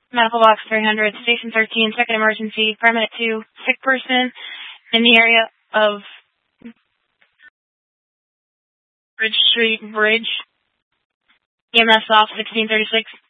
Medical Box 300, Station 13, second emergency, paramedic 2, sick person in the area of Bridge Street Bridge. EMS off 1636.